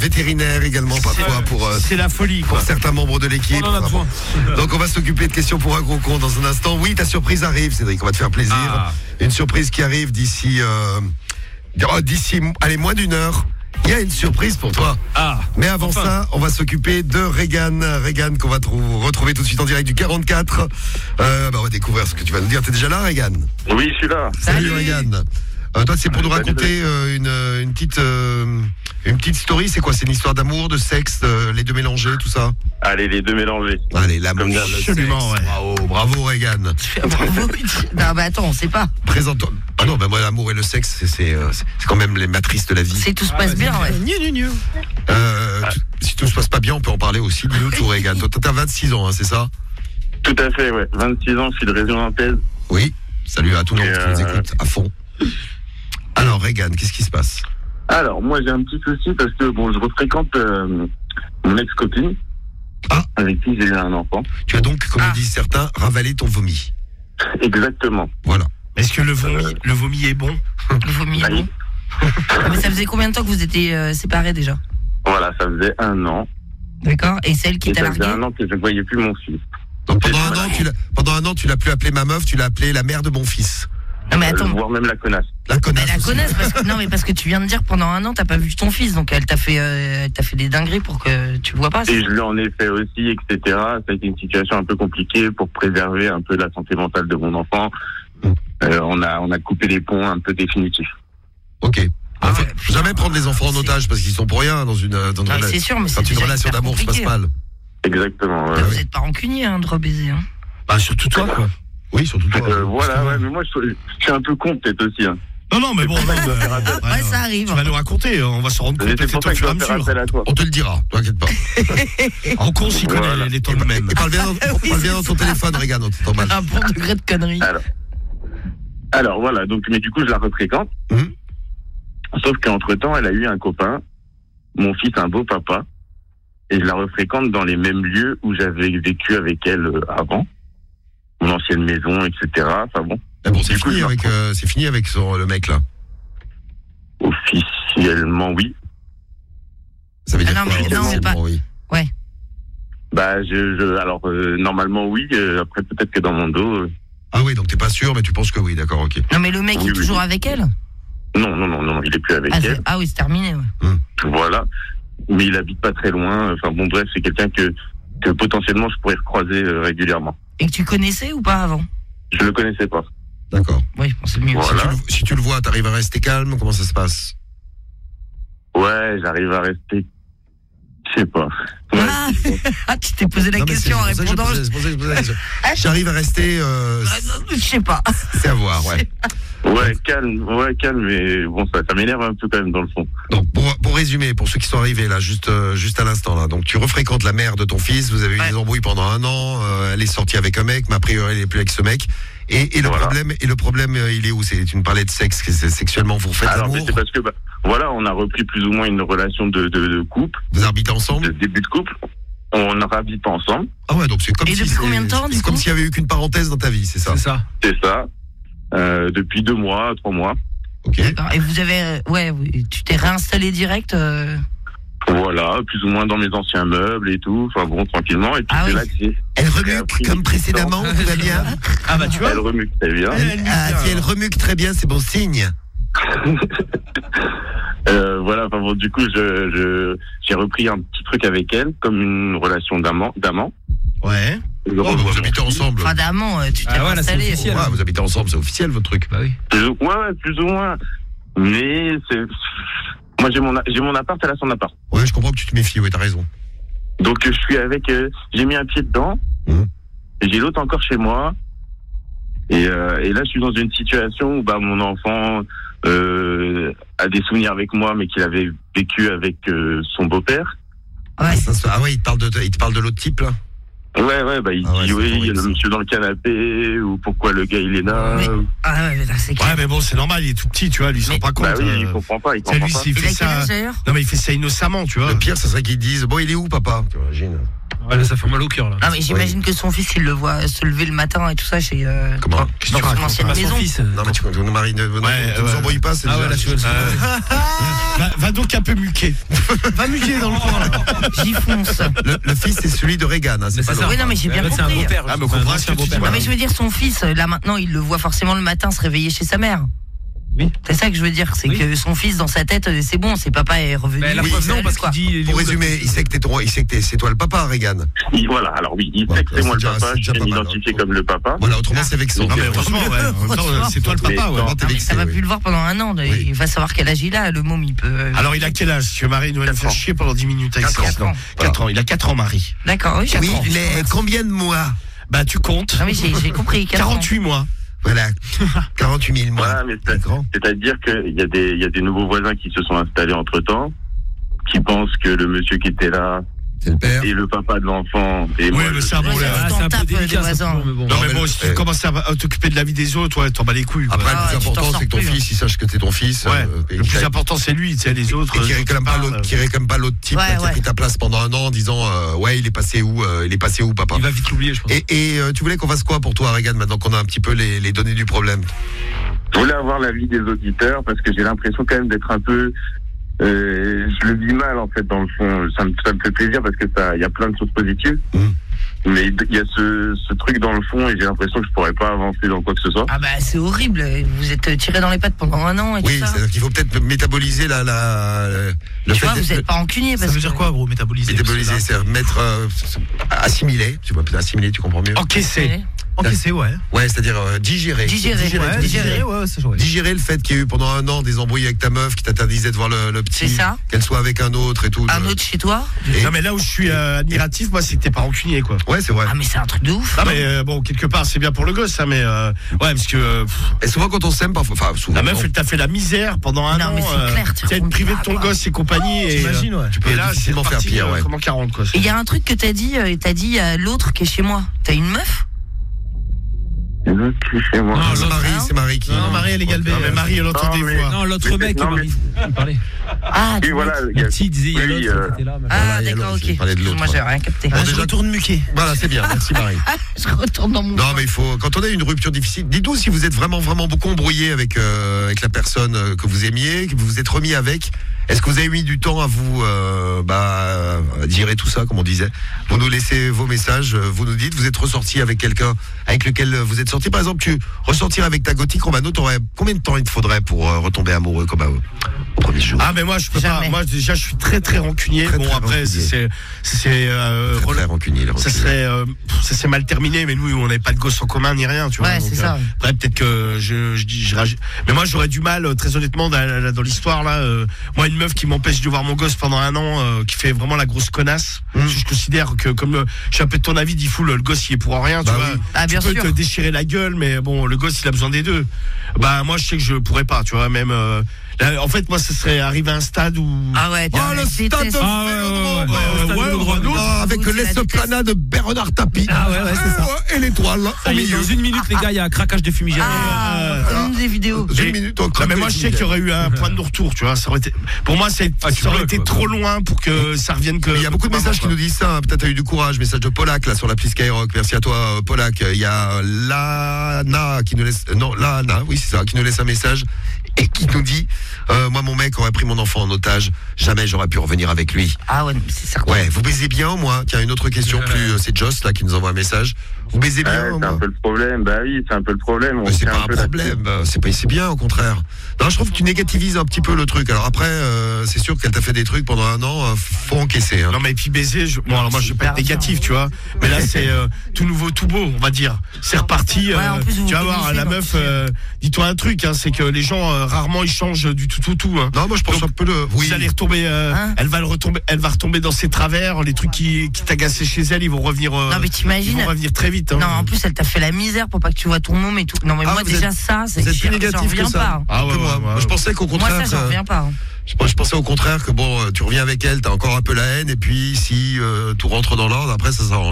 vétérinaire également parfois pour C'est la folie, quoi. pour certains membres de l'équipe. On en a besoin. Donc on va s'occuper de questions pour un gros con dans un instant. Oui, ta surprise arrive, Cédric, on va te faire plaisir. Ah. Une surprise qui arrive d'ici allez, moins d'une heure. Il y a une surprise pour toi. Ah. Mais avant Enfin. ça, on va s'occuper de Regan. Regan qu'on va retrouver tout de suite en direct du 44. On va découvrir ce que tu vas nous dire. T'es déjà là, Regan? Oui, je suis là. Salut Regan. Toi, c'est pour nous raconter une petite story. C'est quoi? C'est une histoire d'amour, de sexe, les deux mélangés, tout ça? Allez, les deux mélangés. Allez, l'amour, Comme le d'hab. sexe. Absolument, ouais. Bravo Regan. Bravo. Non, mais attends, on sait pas. Présente-toi. Ah non, moi, l'amour et le sexe, c'est quand même les matrices de la vie. C'est tout se passe bien, ouais. Si tout se passe pas bien, on peut en parler aussi. Dis-nous tout, Regan. Toi, t'as 26 ans, hein, c'est ça? Tout à fait, ouais. 26 ans, je suis de région nantaise. Oui. Salut à tout le monde qui nous écoute à fond. Alors, Regan, qu'est-ce qui se passe? Alors, moi, j'ai un petit souci parce que, bon, je refréquente mon ex-copine. Ah. Avec qui j'ai eu un enfant. Tu as donc, comme disent certains, ravalé ton vomi. Exactement. Voilà. Est-ce que le vomi est bon? Le vomi est bon. Mais ça faisait combien de temps que vous étiez séparés déjà? Voilà, ça faisait 1 an. D'accord. Et celle qui Et t'a ça faisait largué? 1 an que je ne voyais plus mon fils. Donc pendant un an, tu l'as plus appelé ma meuf, tu l'as appelé la mère de mon fils. Non mais attends. Voire même la connasse. La connasse. Elle la aussi. connaisse parce que non mais parce que tu viens de dire pendant 1 an t'as pas vu ton fils, donc elle t'a fait des dingueries pour que tu le vois pas. Et je lui en ai fait aussi, etc. Ça a été une situation un peu compliquée pour préserver un peu la santé mentale de mon enfant. On a coupé les ponts un peu définitifs. Ok. Ah En fait, ouais, jamais prendre les enfants en c'est- otage parce qu'ils sont pour rien dans une C'est sûr, mais c'est quand une déjà relation hyper d'amour se passe compliqué. mal. Exactement. Là, vous êtes pas rancunier de rebaiser. Hein. Bah, surtout toi, quoi. Oui, surtout toi. Voilà, ouais, mais moi je suis un peu con peut-être aussi. Hein. Non, mais bon, Ouais, ça arrive. Tu vas nous raconter, on va se rendre compte C'est pour ça au que je fur et à dois faire mesure. appel à toi. On te le dira, t'inquiète pas. En con, s'y connaît Voilà. les temps de même. Et parle bien, parle bien dans ton téléphone, Regan, on t'entend mal. Un bon degré de connerie. Alors voilà, donc mais du coup je la refréquente. Mhm. Sauf qu'entre temps, elle a eu un copain, mon fils un beau papa, et je la refréquente dans les mêmes lieux où j'avais vécu avec elle avant, mon ancienne maison, etc. Enfin bon, Mais bon, c'est Du coup, fini, avec le mec là. officiellement oui. Ça veut dire Ah non, quoi, mais non, officiellement, c'est pas- oui. Bah alors normalement oui. Après peut-être que dans mon dos. Ah oui, donc t'es pas sûr, mais tu penses que oui, d'accord, ok. Non mais le mec Oui, est oui. toujours avec elle. Non, il est plus avec elle. Ah oui, c'est terminé. Ouais. Voilà. Mais il habite pas très loin. Enfin bon, bref, c'est quelqu'un que potentiellement je pourrais recroiser régulièrement. Et que tu connaissais ou pas avant? Je le connaissais pas. D'accord. Oui, bon, c'est mieux. Voilà. Si tu le vois, t'arrives à rester calme, comment ça se passe? Ouais, j'arrive à rester. Je sais pas. Ouais, Ah, tu t'es posé la Non, mais question en c'est pour ça que répondant. c'est pour ça que je posais la question. J'arrive à rester, Je sais pas. c'est à voir, ouais. calme, mais bon, ça m'énerve un peu quand même dans le fond. Donc pour résumer, pour ceux qui sont arrivés là, juste à l'instant là, donc tu refréquentes la mère de ton fils, vous avez eu Ouais. des embrouilles pendant 1 an, elle est sortie avec un mec, mais a priori elle est plus avec ce mec. Et le Voilà. problème, il est où? Tu me parlais de sexe, sexuellement vous faites Alors, mais l'amour, c'est parce que, voilà, on a repris plus ou moins une relation de couple, vous habitez ensemble. de début de couple. On n'habite pas ensemble, Ah ouais, donc c'est comme Et si depuis combien de temps, du c'est comme coup s'il y avait eu qu'une parenthèse dans ta vie, c'est ça? C'est ça. c'est ça. Depuis 2 mois, 3 mois. Ok. D'accord. Et vous avez, tu t'es réinstallé direct. Voilà, plus ou moins dans mes anciens meubles et tout. Enfin bon, tranquillement. Et puis Ah c'est oui. là que j'ai Elle j'ai remuque appris comme une précédemment, distance. tout va bien. Ah bah tu vois. Elle remue très bien. Si elle remuque très bien, c'est bon signe. Voilà, enfin bon, du coup, j'ai repris un petit truc avec elle, comme une relation d'amant. Ouais. Je Oh, revois vous mon habitez fils. ensemble. Enfin d'amant, tu t'es Ah ouais, là, c'est installé. officiel. Ouais, vous habitez ensemble, c'est officiel votre truc. Bah oui. Ouais, plus ou moins. Mais c'est, moi j'ai mon appart, elle a son appart. Ouais, je comprends que tu te méfies, ouais, t'as raison. Donc je suis avec, j'ai mis un pied dedans, Mhm. et j'ai l'autre encore chez moi. Et là, je suis dans une situation où mon enfant a des souvenirs avec moi, mais qu'il avait vécu avec son beau-père. Ouais. Ah ouais, il te parle de l'autre type là. Ouais, il Ah ouais, dit c'est oui, il y a horrible, le ça. monsieur dans le canapé, ou pourquoi le gars il est là. Mais- Ah ouais, là, c'est Ouais, clair. mais bon, c'est normal, il est tout petit, tu vois, lui, il se rend pas compte. Bah oui, il comprend pas, il c'est comprend lui, pas. s'il Il fait a quel ça. âge d'ailleurs? Non, mais il fait ça innocemment, tu vois. Le pire, ça serait qu'ils disent bon, il est où, papa? Tu imagines. Ouais, là, ça fait mal au cœur, là. Non, mais j'imagine que son fils, il le voit se lever le matin et tout ça chez. Comment dans son ancienne Pas son maison. fils. Non, mais tu Marie, ne nous embrouille pas, c'est Ah ouais, là, tu veux le Va donc un peu muquer. Va muquer dans le coin, là. J'y fonce. le fils, c'est celui de Reagan, hein, c'est pas ça. l'autre. Oui, non, mais j'ai bien En fait, c'est un compris. beau-père. Ah, mais on C'est un comprend ancien ce que tu dis, beau-père. Non, mais je veux dire, son fils, là maintenant, il le voit forcément le matin se réveiller chez sa mère. Oui. C'est ça que je veux dire, c'est Oui. que son fils, dans sa tête, c'est bon, c'est papa est revenu. Mais la Oui, preuve, c'est non, à parce lui, quoi. qu'il dit. Pour résumer, il sait que c'est toi le papa, Reagan. Voilà, alors oui, il Bon, sait que c'est moi le c'est papa, déjà je pas vais mal, m'identifier hein. comme le papa. Voilà, autrement, c'est vexant. Non, mais heureusement, ouais. En même temps, c'est toi le papa, ouais. Vraiment, t'es Ah, mais vexé, ça va oui. plus le voir pendant un an. Oui. Il va savoir quel âge il a, le môme, il peut. Alors, il a quel âge? Parce que Marie nous va nous faire chier pendant 10 minutes avec ça. 4 ans. 4 ans. Il a 4 ans, Marie. D'accord, oui, Oui, j'attends. mais combien de mois? Bah, tu comptes. Ah oui, j'ai compris. 4 ans. 48 mois. Voilà, 48 000 mois. Voilà, mais D'accord. c'est-à-dire qu'il y a des nouveaux voisins qui se sont installés entre-temps, qui pensent que le monsieur qui était là C'est le père. est le papa de l'enfant. Et moi, mais je- c'est un Ouais, problème. c'est- Ah, c'est un tape, peu délicat, les ça, voisins. toujours, mais bon. Non, mais mais bon, le- si tu commences à t'occuper de la vie des autres, ouais, t'en bats les couilles. quoi. Après, Ah, le plus tu t'en important, sors c'est que ton plus, fils, il sache que t'es ton fils. Ouais. Et Le plus important, c'est lui, tu sais, les autres. et qui réclame pas parlent. l'autre, qui réclame pas l'autre type Ouais, là, qui a ouais. pris ta place pendant un an en disant ouais, il est passé où, papa. Il va vite l'oublier, je pense. Et tu voulais qu'on fasse quoi pour toi, Reagan, maintenant qu'on a un petit peu les données du problème? Je voulais avoir l'avis des auditeurs parce que j'ai l'impression quand même d'être un peu. Je le vis mal en fait dans le fond. Ça me fait plaisir parce que il y a plein de choses positives. Mais il y a ce truc dans le fond et j'ai l'impression que je pourrais pas avancer dans quoi que ce soit. Ah bah c'est horrible, vous êtes tiré dans les pattes pendant un an et Oui, tout ça. c'est-à-dire qu'il faut peut-être métaboliser le Tu fait vois, vous êtes pas rancunier parce Ça veut dire que- quoi, gros, métaboliser? métaboliser, c'est mettre assimiler, tu vois, assimiler, tu comprends mieux. Encaissé. Encaissé, ouais. Ouais, c'est-à-dire digérer. Digérer, Ouais, digérer. ouais, c'est chouette. Digérer le fait qu'il y a eu pendant un an des embrouilles avec ta meuf qui t'interdisait de voir le petit, C'est ça. qu'elle soit avec un autre et tout. Un autre chez toi. Et- Non, mais là où je suis admiratif, moi, c'est que t'es pas rancunier, quoi. Ouais, c'est vrai. Ah mais c'est un truc de ouf. Non, mais bon, quelque part, c'est bien pour le gosse, hein, mais ouais, parce que Et souvent quand on s'aime, parfois, enfin souvent. la meuf, non. elle t'a fait la misère pendant un Non, an. mais c'est clair, tu être racontes privé de pas, ton quoi. gosse et compagnie. Et, T'imagines, ouais. Tu peux et là, c'est difficilement faire reparti pire, ouais. comme en 40, quoi. Et il y a un truc que t'as dit à l'autre qui est chez moi. T'as une meuf? Chez moi. Non, C'est l'autre, Marie, hein. c'est Marie qui. Non, Marie, elle est galbée. Non, mais Marie, elle entend Non, des mais- voix. Non, l'autre mec, Non, mais- Marie. Il parlait. Ah, Oui, voilà. il y a- Le petit, il disait, il y a Oui, l'autre qui était là. Ah Voilà, il y a d'accord, l'autre, ok. je parlais de l'autre. Moi j'ai rien capté. Bon, Je déjà- retourne muquer. Voilà, c'est bien. Merci Marie. Je retourne dans mon. Non, mais il faut. Quand on a une rupture difficile, dites-nous si vous êtes vraiment beaucoup embrouillé avec la personne que vous aimiez, que vous vous êtes remis avec. Est-ce que vous avez mis du temps à vous digérer tout ça, comme on disait? Vous nous laissez vos messages, vous nous dites, vous êtes ressorti avec quelqu'un avec lequel vous êtes sorti. Par exemple, tu ressortir avec ta gothique Romano, t'aurais combien de temps il te faudrait pour retomber amoureux comme au premier jour? Ah, mais moi, je peux pas. Jamais. Moi, déjà, je suis très, très rancunier. Très, Bon, très après, rancunier. Très rancunier, ça serait, ça s'est mal terminé, mais nous, on n'avait pas de gosse en commun ni rien, tu vois. Ouais, donc, c'est ça. Après, peut-être que mais moi, j'aurais du mal, très honnêtement, dans l'histoire là. Moi, une meuf qui m'empêche de voir mon gosse pendant un an, qui fait vraiment la grosse connasse. Je considère que, je suis un peu de ton avis, dit fou, le gosse, il est pour rien, tu Bah vois. oui. Ah, bien tu peux sûr. te déchirer la gueule, mais bon, le gosse, il a besoin des deux. Bah, moi, je sais que je pourrais pas, tu vois, même. Là, en fait, moi, ça serait arrivé à un stade où. Ah ouais, Oh, le stade de Ah, ouais, Vélodrome. Ah, avec Vous, c'est la l'esplanade de Bernard Tapie. Ah ouais, c'est ça. Et l'étoile au Ça y est, milieu. dans une minute, les gars, il y a un craquage de fumigène. Ah, comme des vidéos. Une minute, on Non, mais moi, je sais qu'il y aurait eu un point de non-retour, tu vois. Ça aurait été, pour moi, ça aurait été trop loin pour que ça revienne que. Il y a beaucoup de messages qui nous disent ça. Peut-être t'as eu du courage. Message de Polak là sur l'appli Skyrock. Merci à toi, Polak. Il y a Lana qui nous laisse. Non, Lana, oui c'est ça, qui nous laisse un message et qui nous dit moi mon mec aurait pris mon enfant en otage. Jamais j'aurais pu revenir avec lui. Ah ouais, c'est certain. Ouais, vous baisez bien au moins. Tiens, une autre question plus. C'est Joss là qui nous envoie un message. Vous baisez bien Ouais, au c'est un moins. peu le problème. Bah oui, c'est un peu le problème. On Mais c'est tient pas un peu problème, c'est bien au contraire. Non, je trouve que tu négativises un petit peu le truc. Alors après, c'est sûr qu'elle t'a fait des trucs pendant un an, faut encaisser. Hein. Non, mais et puis baiser, bon, alors moi, je vais pas être négatif, tu vois. Mais là, c'est tout nouveau, tout beau, on va dire. C'est reparti. Ouais, en plus, vous tu vas vous voir, connaissez, la donc, meuf, dis-toi un truc, hein, c'est que les gens, rarement, ils changent du tout. Hein. Non, moi je pense Donc, un peu de. Oui. Vous allez retomber, Hein elle va retomber dans ses travers, les trucs qui t'agaçaient chez elle, ils vont revenir. Non mais Ils t'imagines. vont revenir très vite. Hein. Non, en plus elle t'a fait la misère pour pas que tu vois ton môme et tout. Non mais Ah, moi vous déjà êtes- ça, c'est Vous êtes plus j'en négatif que reviens ça. pas. Ah ouais, Que moi. ouais, Moi, je pensais qu'au Moi contraire. ça j'en reviens pas. Je pensais au contraire que bon, tu reviens avec elle, t'as encore un peu la haine, et puis si tout rentre dans l'ordre, après ça s'arrange.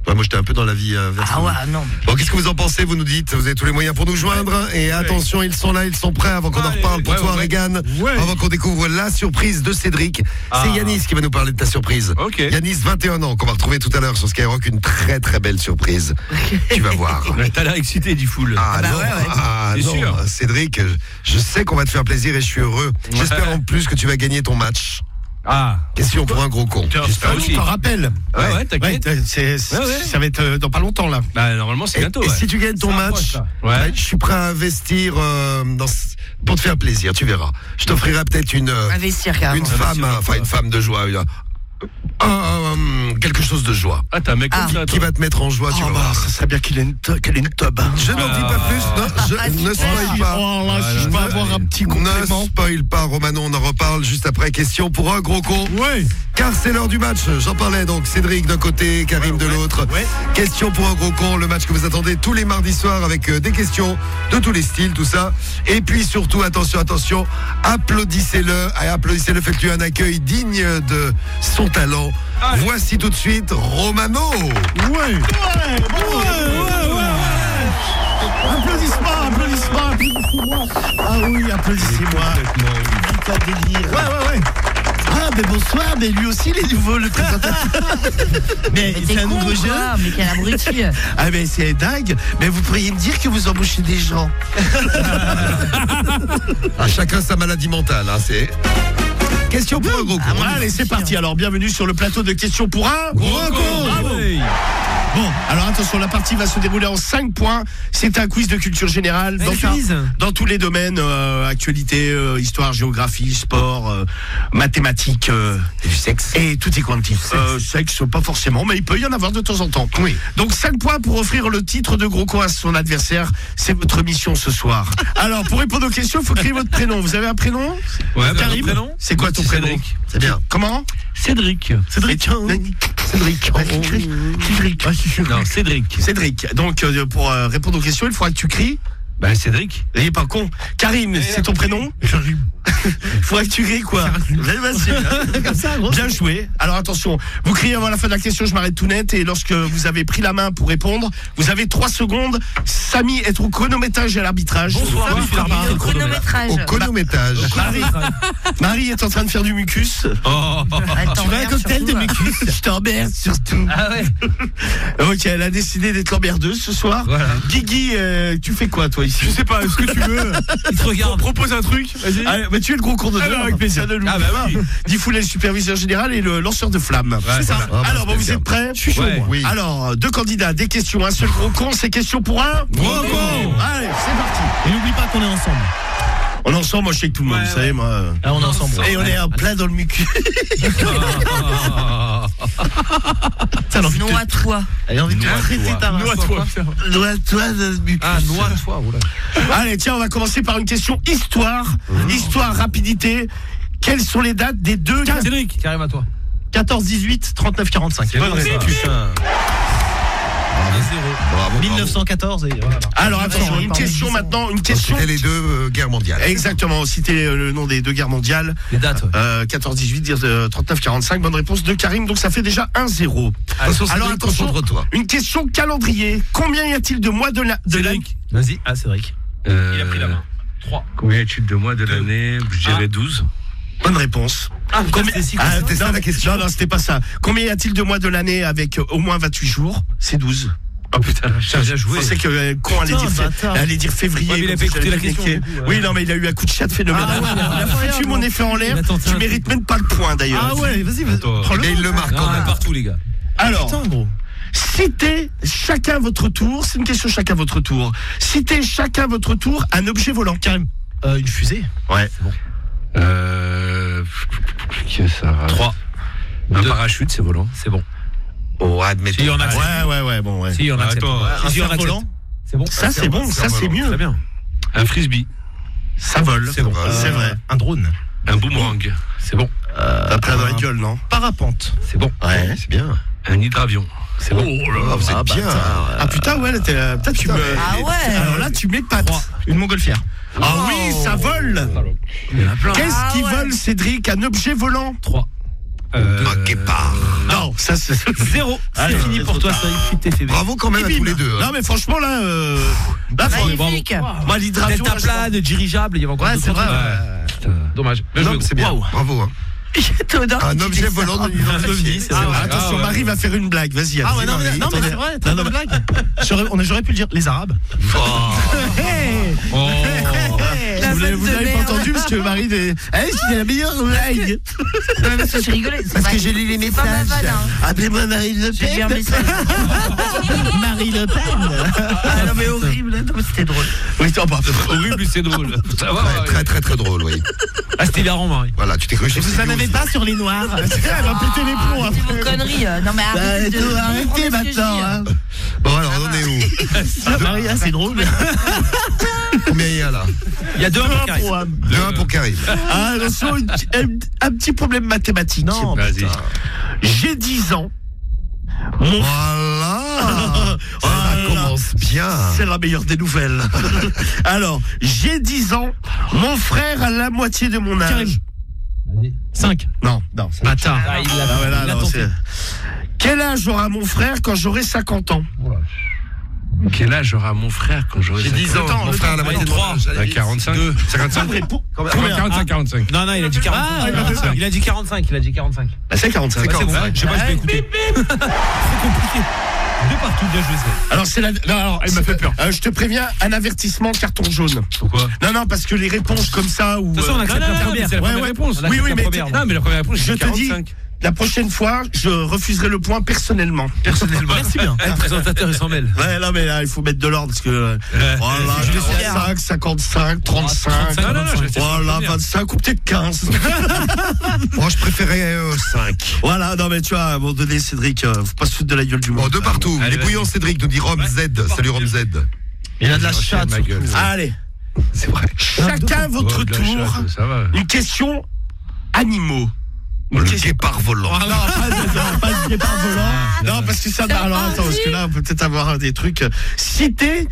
Ouais, moi, j'étais un peu dans la vie. Ah ouais, non. Bon, qu'est-ce que vous en pensez? Vous nous dites, vous avez tous les moyens pour nous joindre. Et attention, ils sont là, ils sont prêts avant qu'on en reparle pour toi, Regan. Avant qu'on découvre la surprise de Cédric. C'est Yanis qui va nous parler de ta surprise. Ok. Yanis, 21 ans, qu'on va retrouver tout à l'heure sur Skyrock. Une très très belle surprise. Tu vas voir. T'as l'air excité, dit Foul. Ah bah non, ouais, ouais. ah C'est non, sûr. Cédric, je sais qu'on va te faire plaisir et je suis heureux. J'espère en plus que tu vas gagner ton match. Ah. Question pour un gros con. J'espère Je aussi. te rappelle. Ouais, t'inquiète. Ouais, ouais. Ça va être dans pas longtemps là. Bah, normalement, c'est bientôt. Et ouais. si tu gagnes ton Ça match, approche, là. Ouais. je suis prêt à investir pour te faire plaisir, tu verras. Je t'offrirai peut-être Investir carrément. une femme de joie, quelque chose de joie. Ah, t'as un mec comme ça, Qui toi. va te mettre en joie, tu vas Oh bah, voir. ça serait bien qu'il ait une tub. Je n'en dis pas plus, non, je ne spoil pas. Oh là, si je peux avoir un petit Ne complément. spoil pas, Romano, on en reparle juste après. Question pour un gros con. Ouais. Car c'est l'heure du match, j'en parlais donc, Cédric d'un côté, Karim de l'autre. Ouais. Question pour un gros con, le match que vous attendez tous les mardis soirs avec des questions de tous les styles, tout ça. Et puis surtout, attention, applaudissez-le, faites-lui un accueil digne de son talent. Allez. Voici tout de suite Romano. Ouais. Applaudissements. Ah oui, applaudissez-moi. Putain de délire. Ouais. Ah, mais bonsoir, mais lui aussi, il est nouveau, le présentateur. Mais Mais c'est t'es un con, nouveau jeune. quoi, mais quel abruti. Ah, mais c'est dingue. Mais vous pourriez me dire que vous embauchez des gens. À chacun sa maladie mentale, hein, c'est. Question pour un gros con. Allez, c'est parti. Alors, bienvenue sur le plateau de questions pour un gros con. Bravo. Ouais. Bon, alors attention, la partie va se dérouler en 5 points. C'est un quiz de culture générale dans tous les domaines, actualité, histoire, géographie, sport, mathématiques, Et du sexe. et tout est quanti. Sexe, pas forcément, mais il peut y en avoir de temps en temps. Oui. Donc 5 points pour offrir le titre de gros con à son adversaire. C'est votre mission ce soir. Alors, pour répondre aux questions, il faut crier votre prénom. Vous avez un prénom? Ouais, bah, Karim, mon prénom c'est quoi ton prénom? Cédric. C'est bien. Comment? Cédric. Cédric. Cédric. Non, Cédric. Cédric. Donc, pour répondre aux questions, il faudra que tu cries. Bah, Cédric. Il est pas con. Karim, c'est ton prénom? Il faudrait que tu cries quoi? Bien joué. Alors attention, vous criez avant la fin de la question, je m'arrête tout net. Et lorsque vous avez pris la main pour répondre, vous avez 3 secondes. Samy est au chronométrage et à l'arbitrage. Bonsoir, Samy, monsieur l'arbitre. Le chronométrage. Au chronométrage. Marie est en train de faire du mucus. Oh. Attends, Tu veux un regarde cocktail de surtout, mucus? Je t'emmerde surtout. Ah ouais. Ok, elle a décidé d'être l'emmerdeuse ce soir. Voilà. Guigui, tu fais quoi toi ici? Je sais pas, est-ce que tu veux? Il te regarde. Propose un truc. Vas-y. Allez, mais tu es le gros cours de Ah bah, avec plaisir. Ah bah oui. Diffoul est le superviseur général et le lanceur de flammes. C'est ça. Ah, bah, Alors, bon, vous êtes prêts? Je suis chaud, moi. Oui. Alors, 2 candidats, des questions, un seul gros con, c'est question pour un Gros con. Allez, c'est parti. Et n'oublie pas qu'on est ensemble. On est ensemble, moi je sais que tout le monde, Ouais, vous savez, moi. Ah, on est ensemble. Et on est en plein dans le mucus. T'as l'envie de Noix toi. T'as envie de te traiter ta race. Noie-toi dans le mucus. Ah, noix, toi. Oula. Allez, tiens, on va commencer par une question histoire. Histoire, rapidité. Quelles sont les dates des deux Cédric, carrément à toi. 14, 18, 39, 45. C'est bon, ça. Putain. Bravo. 1914 et voilà. Alors, attention, Ouais, une pardon, question 10 ans. maintenant, une question. C'était les 2 guerres mondiales. Exactement, citer le nom des 2 guerres mondiales. Les dates. 14-18, 39-45, bonne réponse de Karim, donc ça fait déjà 1-0. Attention, Alors, Cédric, attention. concentre-toi. Une question calendrier. Combien y a-t-il de mois de l'année? Cédric. Vas-y. Ah, Cédric. Il a pris la main. 3. Combien y a-t-il de mois de l'année? Je dirais 12. Bonne réponse. Ah, Combien... C'était ça la question. Non, c'était pas ça. Combien y a-t-il de mois de l'année avec au moins 28 jours? C'est 12. Oh putain, T'as bien Je joué. pensais que con allait dire, bâtard. allait dire février. Ouais, mais il a donc pas écouté j'allais la question, niquer. du coup, Oui, non, mais il a eu un coup de chat phénoménal. Ah ouais, il a foutu mon effet en l'air. Il a tenté Tu un mérites truc. même pas le point d'ailleurs. Ah ouais, vas-y, vas-y. Attends. Prends-le. Mais il le marque quand Non, même. partout, les gars. Alors, Putain, gros. citez chacun votre tour. C'est une question chacun votre tour. Citez chacun votre tour un objet volant. Karim. Une fusée. Ouais. Que ça va. 3. Un Deux. parachute, c'est volant. C'est bon. Oh, admettons. Si, on accepte. Ouais, bon, ouais. Si, on accepte. Attends, Un Si, on accepte. cerf-volant. C'est bon. Ça, c'est bon, ça, c'est mieux. Très bien. Un frisbee. Ça vole. C'est bon. C'est vrai. Un drone. Un boomerang. C'est bon. T'as plein dans la gueule, non? Parapente. C'est bon. Ouais, c'est bien. Un hydravion. C'est bon. Oh, vous êtes bien. Ah putain, ouais, peut-être tu me. Ah ouais. Alors là, tu m'épates. Une montgolfière. Ah oui, ça vole. Il y en a plein. Qu'est-ce qui ouais. vole, Cédric? Un objet volant? 3. Un guépard. Non. ça c'est 0. Allez, C'est fini pour toi, ça écrit tes faibles. Bravo quand même à tous les deux. Non mais franchement là, Magnifique. moi l'hydravion. Delta plane, dirigeable, il y avait encore Ouais, d'autres c'est vrai. trucs. Putain, dommage. Bien Non, joué. mais c'est bien. Waouh. Bravo. Hein. Théodore. Un objet volant non identifié. c'est vrai. Attention, ouais. Marie va faire une blague. Vas-y. Ah ouais, vas-y, non, mais Marie. non, mais Attendez. c'est vrai, Non, t'as non, une blague. J'aurais pu le dire, les Arabes. Oh. La Vous vanne l'avez de pas merde. entendu parce que Marie est. C'est la meilleure blague. Non, mais parce que je rigolais. Parce que j'ai lu les C'est pas ma messages. vanne, hein. Appelez-moi Marie Le J'ai lu un Pen. message. Marie Le Pen. Ah non, mais horrible. Non, mais c'était drôle. Oui, t'en parles. Horrible, c'est drôle. Ça va, Très, très très très drôle, oui. Ah, c'était hilarant, Marie. Voilà, tu t'es cru chez Vous en avez pas sur les noirs. Elle va péter les plombs Arrêtez vos après. conneries. Non, mais arrêtez de. Arrêtez comprenez ce que je maintenant. dis. Hein. Bon alors, on en est où? Marie, c'est drôle. Combien il y a là? Il y a 2 pour Karim. 2-1 pour Karim. Ah, attention, un petit problème mathématique. Non, Vas-y. J'ai 10 ans. Mon Voilà. Ça commence bien. C'est la meilleure des nouvelles. Alors, j'ai 10 ans. Mon frère a la moitié de mon âge. Karim. 5. Non. Bâtard. Ah, il Ah ouais, là, l'a non, tenté. c'est- Quel âge aura mon frère quand j'aurai 50 ans? Quel âge aura mon frère quand j'aurai J'ai 10 ans. Mon frère a la moitié de mon âge. À 45 55 45 45. Non, il a dit 45. Il a dit 45. Il a dit 45. Bah, c'est 45. C'est C'est bon, 45. je sais pas, je vais écouter. C'est compliqué. 2 partout, bien joué ça. Alors, c'est la. Non, alors, Elle m'a fait peur. je te préviens, un avertissement carton jaune. Pourquoi? Non, parce que les réponses comme ça ou. De toute façon, on accepte la première. C'est la Ouais, première ouais. réponse. On accepte Oui, la mais première. Non, mais la première réponse, Je c'est te dis, 45. la prochaine fois, je refuserai le point personnellement. Personnellement. Merci bien. Le présentateur, il s'en mêle. Ouais, non, mais là, il faut mettre de l'ordre parce que. Voilà, je le sais. 45, 55, 35. 35, Non, je restais sur la Voilà, première. 25 ou peut-être 15. Moi, je préférais 5. Voilà, non, mais tu vois, à un moment donné, Cédric, faut pas se foutre de la gueule du monde. Bon, 2 partout. Allez, Les bouillons Cédric nous dit Rome Z. Salut Rome Z. Il a de la J'ai chatte. ma gueule. surtout. Allez, C'est vrai. chacun votre Oh, de la tour. chatte, ça va. Une question animaux. Une Le question- guépard volant. Non, pas de guépard volant. Non, parce que ça va. Alors attends, parce que là, on peut peut-être avoir des trucs. Citez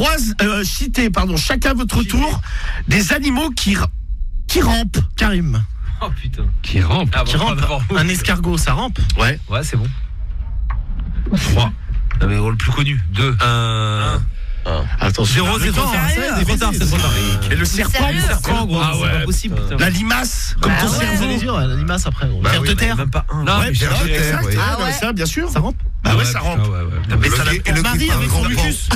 chacun votre tour des animaux qui rampent. Karim. Oh putain. Qui rampe. Qui rampe. Un escargot, ça rampe. Ouais. Ouais, c'est bon. 3. Non, mais le plus connu. 2. 1. Attention. 0, c'est trop tard. Sérieux C'est trop tard, c'est trop tard. Et le serpent. Sérieux Serpent, gros. Ah C'est ouais, pas possible. putain. La limace, comme Bah ton ouais. cerveau. Vous allez dire, la limace après. Bah Fer oui, de bah, terre. Même pas 1. Non, Ouais, mais Pierre de exact, terre, oui. Ah ouais. ça, bien sûr. Ça rampe. Bah ouais, ça rampe. Et le Marie guépard avec son rampant. mucus.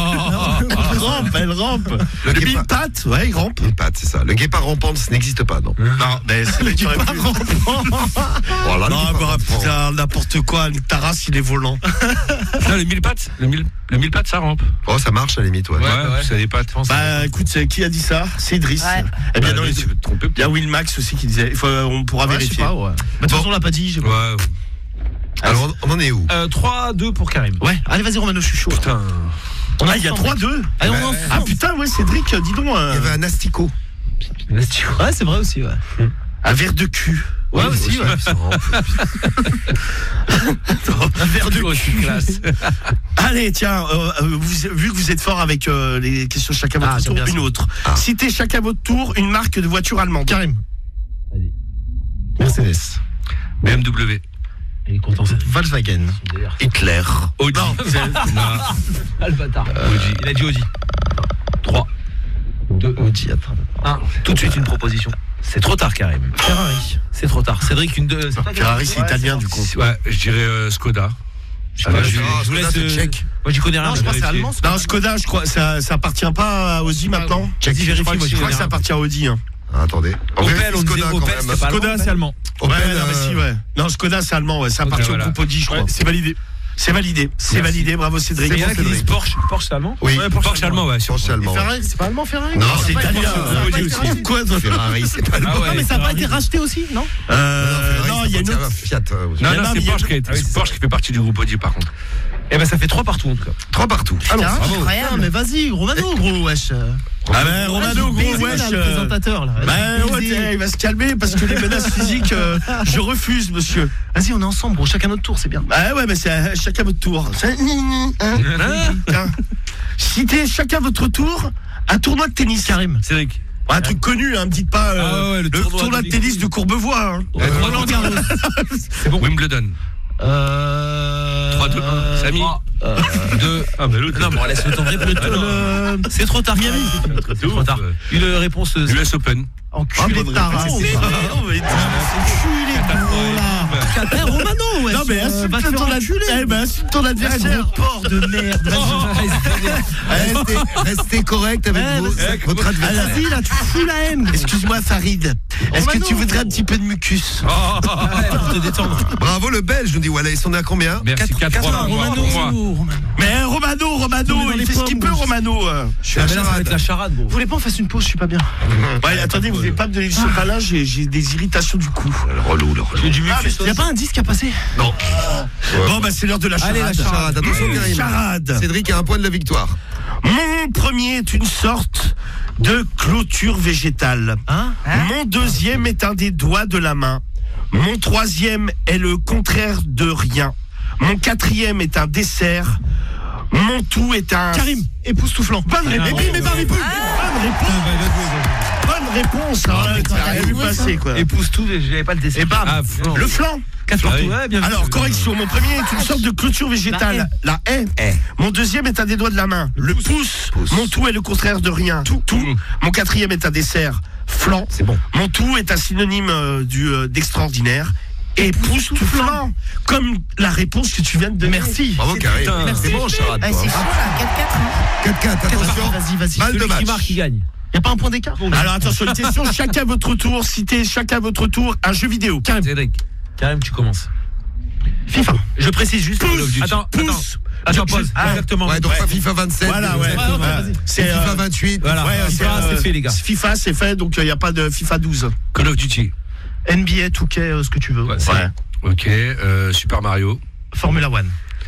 Non. Elle rampe. Le Le guépard. mille pattes, ouais, il rampe. Une patte, c'est ça. Le guépard rampant, ça n'existe pas, non. Non, mais c'est le guépard rampant. Voilà, Non, le guépard bah, rampant. putain, n'importe quoi. Ta race, il est volant. Non, le 1000 pattes. Le 1000 pattes, ça rampe. Oh, ça marche à la limite, ouais. Ouais, ça des pattes. Bah, écoute, qui a dit ça? C'est Idriss. Ouais. Eh bien, Bah, non, lui, tu peux te tromper. il y a Will Max aussi qui disait. On pourra Ouais, je sais vérifier. pas, ouais. Mais de toute façon, on l'a pas dit. Ouais. Alors, on en est où? 3-2 pour Karim. Ouais, allez, vas-y, Romano, je suis chaud. Putain. Ah, il y a 3-2. Allez, on Ouais. en Ah putain, ouais, Cédric, dis donc, Il y avait un asticot. Ouais, c'est vrai aussi, ouais. un verre de cul. Ouais, aussi, ouais. Un verre de Oh, cul. classe. Allez, tiens, vu que vous êtes fort avec les questions chacun votre j'aime tour, bien une ça. autre. Citez chacun votre tour une marque de voiture allemande. Karim. Mercedes. BMW. Il est content, c'est Volkswagen. Hitler. Audi. Non, Ah, le bâtard. Il a dit Audi. 3. 2. Audi, attends. 1. Tout de suite une proposition. C'est trop tard, Karim. Ferrari. C'est trop tard. Cédric, une 2. Ferrari, c'est italien du coup. Ouais, je dirais Skoda. Je vous Skoda, laisse. c'est tchèque. Moi, j'y connais rien. Non, je mais crois que c'est vérifier. allemand. Non, Skoda, je crois, ça appartient pas à Audi maintenant. Vas-y, vérifie, Je crois moi, j'y que connais ça rien. appartient à Audi. Hein. Ah, attendez. On Opel, vérifie on disait Skoda quand Opel, même. c'est pas Skoda, c'est allemand. Opel, Ouais, non, mais si, ouais. Non, Skoda, c'est allemand, ouais. Ça appartient voilà. au groupe Audi, je crois. C'est validé. C'est validé. C'est validé. Bravo, Cédric. Il y en a qui Cédric. disent Porsche. Porsche, c'est allemand. Oui, Porsche allemand, ouais. Porsche allemand. Ferrari, c'est pas allemand, Ferrari? Non, C'est italien. Audi aussi. Quoi, toi Ferrari, c'est pas Ah ouais. Non, mais ça n'a pas été racheté aussi, non? Non, il y a une autre. Fiat. Non, Mais non, non, c'est mais Porsche qui il y a- c'est Porsche qui fait partie du groupe Audi, par contre. Eh ben, ça fait 3 partout, en tout cas. 3 partout. Alors, Ah, Incroyable. mais vas-y, Romano, gros, wesh. ah ben, Romano, gros, Baiser, wesh. là, le présentateur, là. Ben ouais, Baiser. tiens, il va se calmer parce que les menaces physiques, je refuse, monsieur. Vas-y, on est ensemble, gros, chacun notre tour, c'est bien. Ah ouais, mais c'est chacun votre tour. Tiens. Citez chacun votre tour un tournoi de tennis. Karim. Cédric. Un truc connu, hein, me dites pas Ah ouais, le tournoi de tennis de Courbevoie. Hein. Roland Garros. C'est bon. Wimbledon. 3, 2, 1. Samy. 2. Ah, mais l'autre. Non, mais on laisse le temps de répondre. C'est trop tard, Miami. C'est trop tard. Une réponse. US Open. Enculé de ta race. Enculé de gros, là. T'es Romano, ouais. Non, mais insulte ton adversaire. Porc de merde. Restez correct avec votre adversaire. Vas-y, là, tu fous la haine. Excuse-moi, Farid. Est-ce que tu voudrais un petit peu de mucus? Pour te détendre. Bravo le Belge, nous dit Wallace. On est à combien? Merci, 4-3. Mais Romano, il fait ce qu'il peut, Romano. Je suis à Ça va être la charade, gros. Vous voulez pas on fasse une pause, je suis pas bien. Ouais, attendez, vous n'avez pas me donner du sopalin, j'ai des irritations du cou. Le relou. Y a pas un disque à passer? Non. Bon, bah c'est l'heure de la charade. Allez, la Charade, attention Karim. Charade. Cédric a un point de la victoire. Mon premier est une sorte de clôture végétale. Mon deuxième est un des doigts de la main. Mon troisième est le contraire de rien. Mon quatrième est un dessert. Mon tout est un... Karim, époustouflant. Bonne réponse. Bonne réponse. T'as rien vu passer, quoi. Épouse tout, j'avais pas le dessin. Et bam, le flanc. 4 partout, ouais, bien vu. Alors, correction, mon premier est une sorte de clôture végétale. La haie. Mon deuxième est un des doigts de la main. Le pouce. Mon tout est le contraire de rien. Tout. Mon quatrième est un dessert. Flanc. C'est bon. Mon tout est un synonyme d'extraordinaire. Et pouce tout flanc. Comme la réponse que tu viens de donner. Merci. Bravo Karim. C'est bon, charade. C'est chaud là, 4-4. 4-4, attention. Vas-y. Balle de Celui qui match. marque, il gagne. Y a pas un point d'écart? Alors attention, une question, chacun votre tour. Citez chacun votre tour un jeu vidéo. Cédric, Karim, tu commences. FIFA. Je précise juste. Attends, pause. Exactement. Ouais, donc pas FIFA 27. Voilà, ouais. C'est FIFA 28. Voilà, FIFA, c'est fait, les gars. FIFA, c'est fait, donc il n'y a pas de FIFA 12. Call of Duty. NBA, 2K, ce que tu veux. Ouais. Ok. Super Mario. Formula One.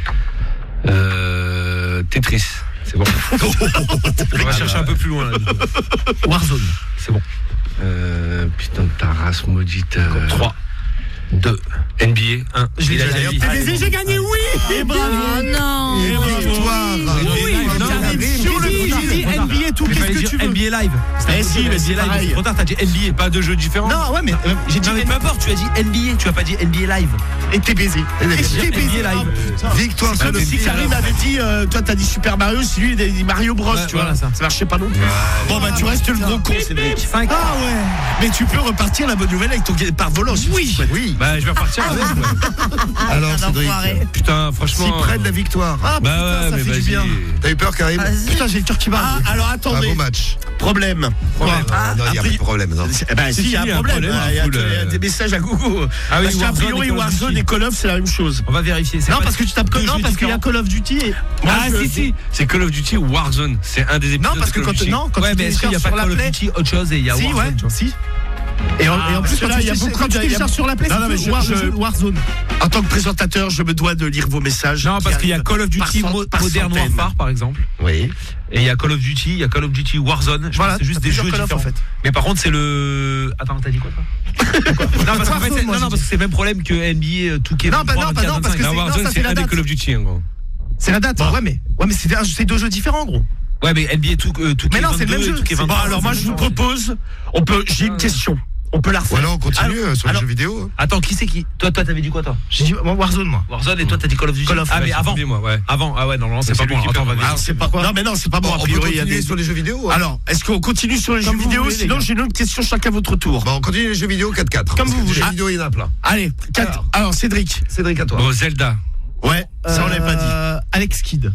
Tetris. C'est bon. On va chercher un peu plus loin là. Warzone. C'est bon. Putain de ta race maudite. 3, 2, NBA, 1. Je l'ai déjà dit. J'ai gagné, oui. Et bravo. Oh non. Victoire. J'ai dit NBA, tout, qu'est-ce que tu veux? NBA Live. Eh si, mais c'est pareil. Trop tard, t'as dit NBA. Pas de jeux différents. Non, ouais, mais j'ai dit Non, mais peu importe, tu as dit NBA, tu as pas dit NBA Live. et t'es baisé. NBA Live. Victoire sur Comme le si Karim avait dit, toi t'as dit Super Mario, si lui il a dit Mario Bros, Ouais, tu vois. voilà, ça. Ça marchait pas non plus. Bon bah tu restes le gros con, Cédric. 5. Ah ouais. Mais tu peux repartir la bonne nouvelle avec ton départ volant. Oui. Oui. Bah, je vais repartir avec. Alors Un Cédric, enfoiré. Putain, si franchement. près de la victoire. Ah Bah putain, ouais, ça mais fait du vas-y. bien. T'as eu peur Karim? Vas-y. Putain, j'ai le cœur qui bat. Ah, alors attendez. Bravo match. Problème. Non, il n'y a pas de problème. Non. Eh ben, si, il y a un problème. problème, Il y a full, des messages à Google. Ah oui, Parce qu'a Warzone priori, et Call of Warzone Duty. et Call of, c'est la même chose. On va vérifier. Non, parce que tu tapes deux non, jeux parce qu'il y a différents. Call of Duty et. Ah, si. C'est Call of Duty ou Warzone. C'est un des épisodes. Non, parce que de Call of quand Duty. non, quand Ouais, tu mais est-ce qu'il n'y a télécharges pas sur Call la of Play. Duty, autre chose et il y a Si, Warzone, ouais, tu vois. si. Et en plus, parce que là, il y a beaucoup quand tu de- télécharges sur la Play, Non, non, mais c'est je- Warzone. En tant que présentateur, je me dois de lire vos messages. Non, parce qu'il y a Call of Duty par Modern centaines. Warfare, par exemple. Oui. Et il y a Call of Duty, il y a Call of Duty Warzone. Je Voilà, pense que c'est juste t'as des jeux plusieurs Call of, différents. en fait. Mais par contre, c'est le. Attends, t'as dit quoi, toi Non, parce qu'en fait, Warzone, moi, non, parce que c'est le même problème que NBA 2K. Non, bah non, parce que La c'est- non, Warzone, ça, c'est c'est la un des date. Call of Duty, en gros. C'est la date. Ouais, mais c'est deux jeux différents, gros. Ouais, mais NBA 2K. Mais non, c'est le même jeu. Bon, alors moi, je vous propose, j'ai une question. On peut la refaire. Voilà, on continue sur les jeux vidéo. Attends, qui c'est qui Toi, t'avais dit quoi, toi J'ai dit Warzone, moi. Warzone et toi, t'as dit Call of Duty. Call of, Ah, mais Ouais, avant. moi, ouais. Avant, ah ouais, non, c'est pas lui bon. qui Attends, on perd. va Alors, vérifier. c'est pas. Non, mais non, c'est pas bon. Bon, A on peut priori, il y a continuer des. sur les jeux vidéo. hein. Alors, est-ce qu'on continue sur les jeux Comme vous vidéo? voulez, les Sinon, gars. j'ai une autre question, chacun votre tour. Bon, on continue les jeux vidéo 4-4. Comme parce vous que les voulez. jeux vidéo, il y en a plein. Allez, 4. Alors, Cédric. Cédric, à toi. Bon, Zelda. Ouais, ça on l'avait pas dit. Alex Kidd.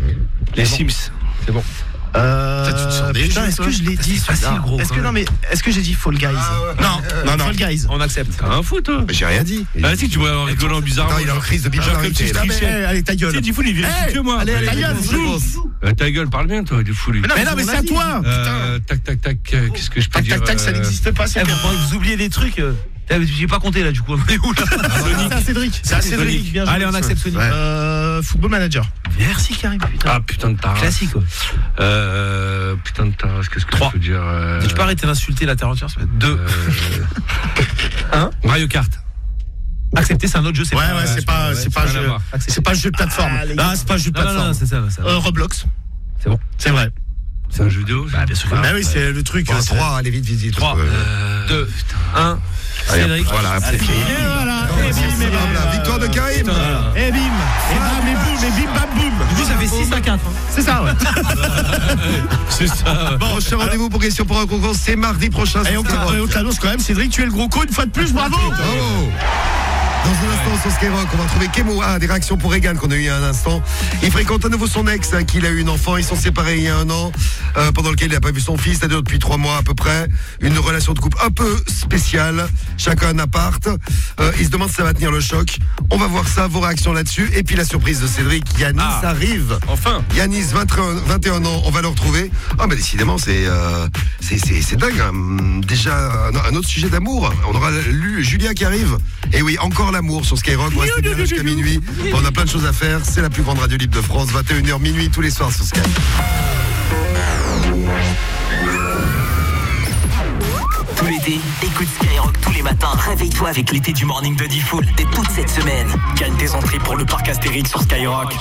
Les Sims. C'est bon. tu te sens des Putain, jeux, est-ce toi que je l'ai dit facile, celui-là gros, Est-ce quand que non mais est-ce que j'ai dit Fall Guys? Non. Fall Guys. On accepte. T'as un fou, toi. Mais j'ai rien dit. Ah, si, tu vois, en rigolant bizarrement. Attends, il est en crise de Genre comme si bipolarité. je là. trichais. Allez, ta gueule. Tu sais, du fou, il est vérifié que moi. Allez, ta gueule, joue. Ta gueule, parle bien, toi, du fou, lui. Mais non, mais c'est à toi. Tac, qu'est-ce que je peux Tac, dire tac, tac, ça n'existe pas, c'est bien. Vous oubliez des trucs. J'ai pas compté là, du coup. On est où là C'est à Cédric. C'est à Cédric. Bien joué. Allez, on accepte Sonic. Football Manager. Merci, Karim. Putain. Ah, putain de ta race. Classique, quoi. Putain de ta race, qu'est-ce que 3. je peux dire Tu peux arrêter d'insulter la terre entière, ça va être 2. 1. Mario Kart. Accepter, c'est un autre jeu. Ouais, c'est pas un jeu. C'est pas un jeu de plateforme. Non, c'est pas un jeu de Non, non, plateforme. non, c'est ça. Roblox. C'est bon. C'est vrai. C'est un jeu vidéo. Bah, bien sûr. Bah oui, c'est le truc. Bon, 3, allez vite, vite. 3, 2, 1. Allez, Cédric. voilà, c'est fini. Et voilà. Voilà, victoire de Karim. C'est ça, ouais. C'est ça. Bon, prochain rendez-vous pour question pour un concours, c'est mardi prochain. Et on t'annonce quand même, Cédric, tu es le gros con une fois de plus, bravo. Bravo. Dans un instant sur Skyrock, on va retrouver Kemo. Des réactions pour Egan qu'on a eu il y a un instant. Il fréquente à nouveau son ex, qu'il a eu une enfant. Ils sont séparés il y a un an, pendant lequel il n'a pas vu son fils, c'est-à-dire depuis 3 mois à peu près. Une relation de couple un peu spéciale. Chacun un appart. Il se demande si ça va tenir le choc. On va voir ça, vos réactions là-dessus. Et puis la surprise de Cédric, Yanis arrive. Enfin. Yanis, 21 ans, on va le retrouver. Ah, mais décidément, c'est dingue. Hein. Déjà, un autre sujet d'amour. On aura lu Julia qui arrive. Et oui, encore l'amour sur Skyrock. On reste bien jusqu'à minuit. On a plein de choses à faire. C'est la plus grande radio libre de France. 21h minuit tous les soirs sur Sky. Tout l'été, écoute Skyrock tous les matins. Réveille-toi avec l'été du morning de Diffoul. Dès toute cette semaine. Gagne tes entrées pour le parc Astérix sur Skyrock.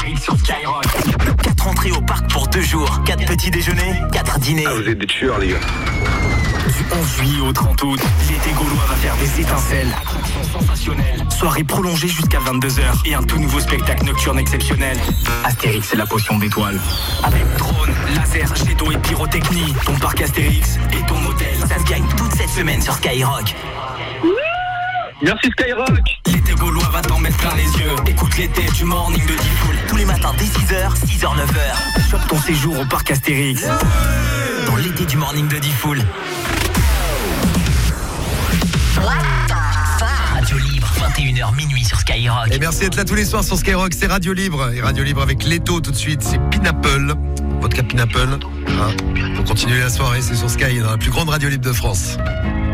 4 entrées au parc pour 2 jours. 4 petits déjeuners, 4 dîners. Ah, vous êtes des tueurs, les gars. Du 11 juillet au 30 août, l'été gaulois va faire des étincelles. Attraction sensationnelle. Soirée prolongée jusqu'à 22h et un tout nouveau spectacle nocturne exceptionnel. Astérix, c'est la potion d'étoiles. Avec drone, laser, jet d'eau et pyrotechnie. Ton parc Astérix et ton hôtel. Ça se gagne toute cette semaine sur Skyrock. Merci Skyrock. L'été gaulois va t'en mettre plein les yeux. Écoute l'été du morning de Diffoul. Tous les matins dès 6h, 6h, 9h. Chope ton séjour au parc Astérix. Dans l'été du morning de Diffoul. Radio Libre, 21h minuit sur Skyrock. Et merci d'être là tous les soirs sur Skyrock. C'est Radio Libre. Et Radio Libre avec Leto tout de suite. C'est Pineapple. Vodka Pineapple. Pour continuer la soirée, c'est sur Sky, dans la plus grande radio libre de France.